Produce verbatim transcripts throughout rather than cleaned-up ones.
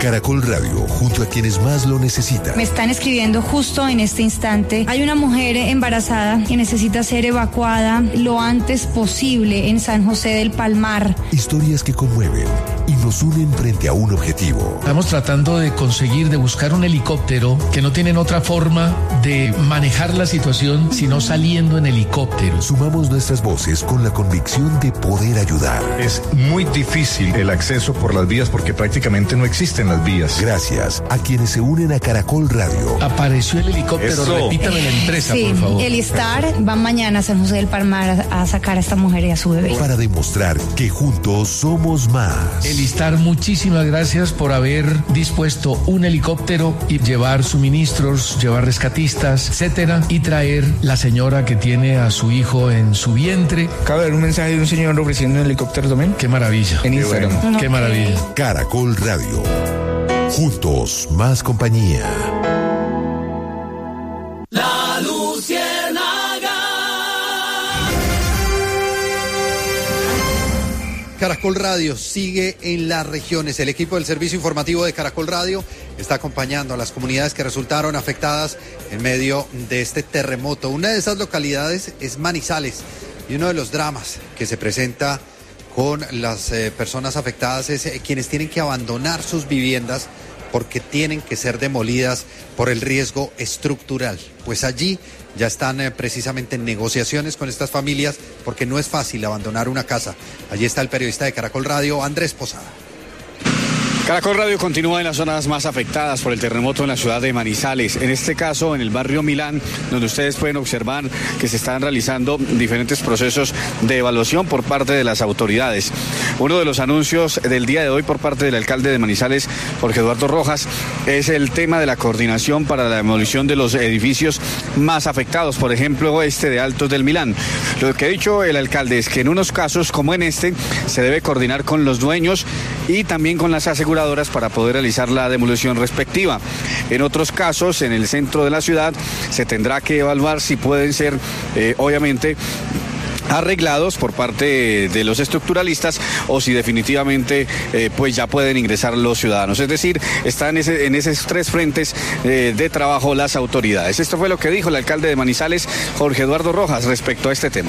Caracol Radio, junto a quienes más lo necesitan. Me están escribiendo justo en este instante. Hay una mujer embarazada que necesita ser evacuada lo antes posible en San José del Palmar. Historias que conmueven y nos unen frente a un objetivo. Estamos tratando de conseguir, de buscar un helicóptero que no tienen otra forma de manejar la situación sino saliendo en helicóptero. Sumamos nuestras voces con la convicción de poder ayudar. Es muy difícil el acceso por las vías porque prácticamente no existen las vías. Gracias a quienes se unen a Caracol Radio. Apareció el helicóptero, Eso. repítame la empresa, sí, por favor. El Star va mañana a San José del Palmar a, a sacar a esta mujer y a su bebé. Para demostrar que juntos somos más. El Star, muchísimas gracias por haber dispuesto un helicóptero y llevar suministros, llevar rescatistas, etcétera, y traer la señora que tiene a su hijo en su vientre. Acaba de ver un mensaje de un señor ofreciendo un helicóptero también. Qué maravilla. En Instagram. Qué, bueno. Qué maravilla. Caracol Radio. Juntos, más compañía. La Luciérnaga. Caracol Radio sigue en las regiones. El equipo del servicio informativo de Caracol Radio está acompañando a las comunidades que resultaron afectadas en medio de este terremoto. Una de esas localidades es Manizales y uno de los dramas que se presenta con las eh, personas afectadas es eh, quienes tienen que abandonar sus viviendas porque tienen que ser demolidas por el riesgo estructural. Pues allí ya están eh, precisamente en negociaciones con estas familias porque no es fácil abandonar una casa. Allí está el periodista de Caracol Radio, Andrés Posada. Caracol Radio continúa en las zonas más afectadas por el terremoto en la ciudad de Manizales. En este caso, en el barrio Milán, donde ustedes pueden observar que se están realizando diferentes procesos de evaluación por parte de las autoridades. Uno de los anuncios del día de hoy por parte del alcalde de Manizales, Jorge Eduardo Rojas, es el tema de la coordinación para la demolición de los edificios más afectados, por ejemplo, este de Altos del Milán. Lo que ha dicho el alcalde es que en unos casos, como en este, se debe coordinar con los dueños y también con las aseguradoras para poder realizar la demolición respectiva. En otros casos, en el centro de la ciudad, se tendrá que evaluar si pueden ser, eh, obviamente, arreglados por parte de los estructuralistas o si definitivamente eh, pues ya pueden ingresar los ciudadanos. Es decir, están en, ese, en esos tres frentes eh, de trabajo las autoridades. Esto fue lo que dijo el alcalde de Manizales, Jorge Eduardo Rojas, respecto a este tema.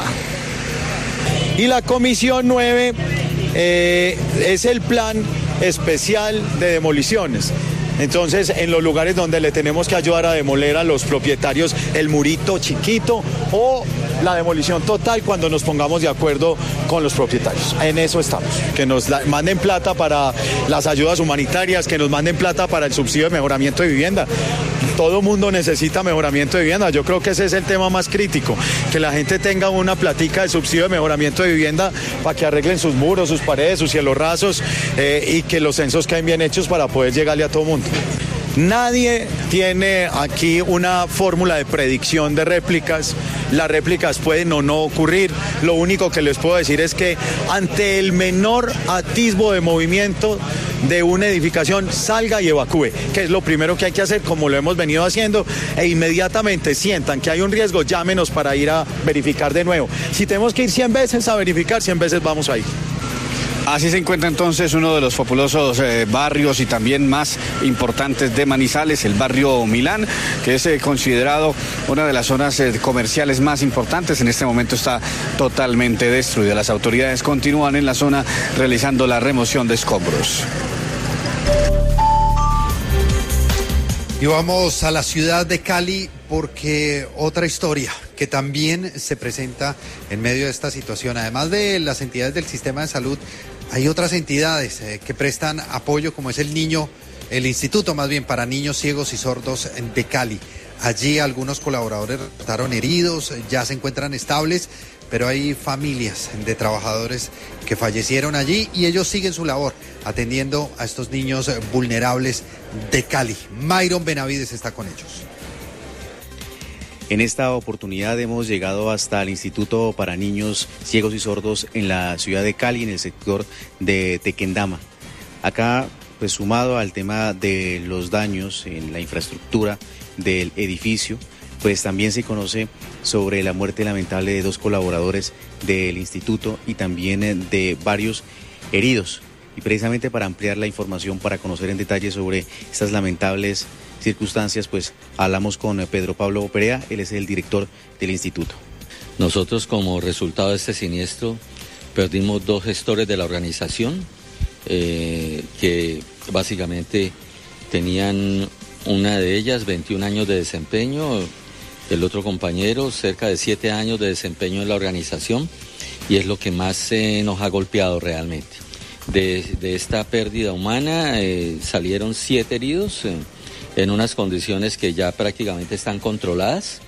Y la Comisión nueve eh, es el plan especial de demoliciones. Entonces, en los lugares donde le tenemos que ayudar a demoler a los propietarios el murito chiquito o la demolición total cuando nos pongamos de acuerdo con los propietarios. En eso estamos. Que nos la, manden plata para las ayudas humanitarias, que nos manden plata para el subsidio de mejoramiento de vivienda. Todo mundo necesita mejoramiento de vivienda. Yo creo que ese es el tema más crítico, que la gente tenga una platica de subsidio de mejoramiento de vivienda para que arreglen sus muros, sus paredes, sus cielos rasos eh, y que los censos queden bien hechos para poder llegarle a todo mundo. Nadie tiene aquí una fórmula de predicción de réplicas. Las réplicas pueden o no ocurrir. Lo único que les puedo decir es que ante el menor atisbo de movimiento de una edificación, salga y evacúe, que es lo primero que hay que hacer, como lo hemos venido haciendo, e inmediatamente sientan que hay un riesgo, llámenos para ir a verificar de nuevo. Si tenemos que ir cien veces a verificar, cien veces vamos a ir. Así se encuentra entonces uno de los populosos eh, barrios y también más importantes de Manizales, el barrio Milán, que es eh, considerado una de las zonas eh, comerciales más importantes. En este momento está totalmente destruida. Las autoridades continúan en la zona realizando la remoción de escombros. Y vamos a la ciudad de Cali porque otra historia que también se presenta en medio de esta situación. Además de las entidades del sistema de salud, hay otras entidades eh, que prestan apoyo, como es el niño, el Instituto más bien para Niños Ciegos y Sordos de Cali. Allí algunos colaboradores resultaron heridos, ya se encuentran estables, pero hay familias de trabajadores que fallecieron allí y ellos siguen su labor atendiendo a estos niños vulnerables de Cali. Mayron Benavides está con ellos. En esta oportunidad hemos llegado hasta el Instituto para Niños Ciegos y Sordos en la ciudad de Cali, en el sector de Tequendama. Acá, pues sumado al tema de los daños en la infraestructura del edificio, pues también se conoce sobre la muerte lamentable de dos colaboradores del instituto y también de varios heridos. Y precisamente para ampliar la información, para conocer en detalle sobre estas lamentables circunstancias, pues hablamos con Pedro Pablo Perea, él es el director del instituto. Nosotros, como resultado de este siniestro, perdimos dos gestores de la organización eh, que básicamente tenían, una de ellas veintiún años de desempeño, el otro compañero cerca de siete años de desempeño en la organización, y es lo que más eh, nos ha golpeado realmente. De, de esta pérdida humana eh, salieron siete heridos eh, en unas condiciones que ya prácticamente están controladas.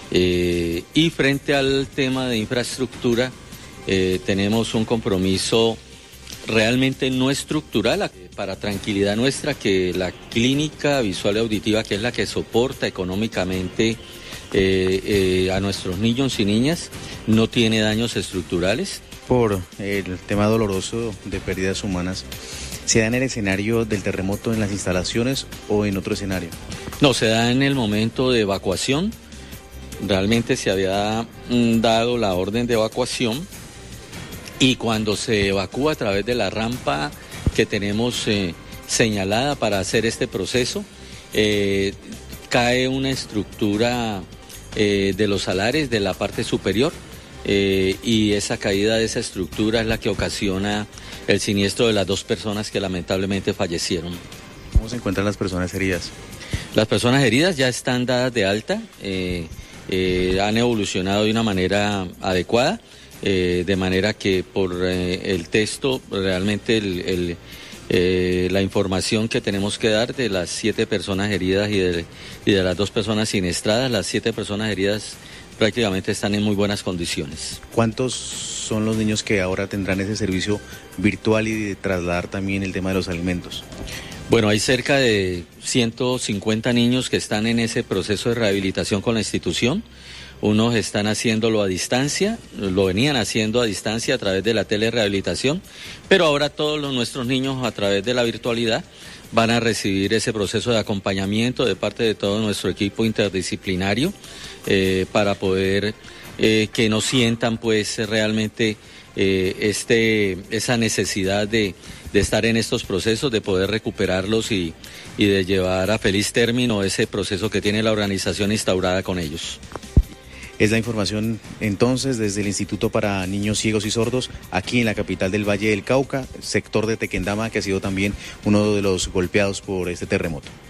Eh, y frente al tema de infraestructura, eh, tenemos un compromiso realmente no estructural, eh, para tranquilidad nuestra, que la clínica visual y auditiva, que es la que soporta económicamente eh, eh, a nuestros niños y niñas, no tiene daños estructurales. Por el tema doloroso de pérdidas humanas, ¿se da en el escenario del terremoto en las instalaciones o en otro escenario? No, se da en el momento de evacuación. Realmente se había mm, dado la orden de evacuación, y cuando se evacúa a través de la rampa que tenemos eh, señalada para hacer este proceso, eh, cae una estructura eh, de los salares de la parte superior, eh, y esa caída de esa estructura es la que ocasiona el siniestro de las dos personas que lamentablemente fallecieron. ¿Cómo se encuentran las personas heridas? Las personas heridas ya están dadas de alta, eh, eh, han evolucionado de una manera adecuada, eh, de manera que por eh, el texto realmente el, el, eh, la información que tenemos que dar de las siete personas heridas y de, y de las dos personas siniestradas, las siete personas heridas prácticamente están en muy buenas condiciones. ¿Cuántos son los niños que ahora tendrán ese servicio virtual y de trasladar también el tema de los alimentos? Bueno, hay cerca de ciento cincuenta niños que están en ese proceso de rehabilitación con la institución. Unos están haciéndolo a distancia, lo venían haciendo a distancia a través de la telerehabilitación, pero ahora todos los, nuestros niños a través de la virtualidad van a recibir ese proceso de acompañamiento de parte de todo nuestro equipo interdisciplinario eh, para poder eh, que no sientan pues realmente eh, este, esa necesidad de, de estar en estos procesos, de poder recuperarlos y, y de llevar a feliz término ese proceso que tiene la organización instaurada con ellos. Es la información entonces desde el Instituto para Niños Ciegos y Sordos, aquí en la capital del Valle del Cauca, sector de Tequendama, que ha sido también uno de los golpeados por este terremoto.